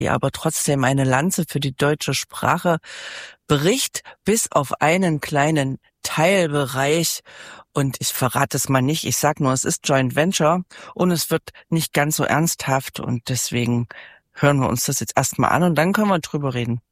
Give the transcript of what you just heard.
aber trotzdem eine Lanze für die deutsche Sprache bricht, bis auf einen kleinen Teilbereich. Und ich verrate es mal nicht. Ich sag nur, es ist Joint Venture und es wird nicht ganz so ernsthaft. Und deswegen hören wir uns das jetzt erstmal an und dann können wir drüber reden.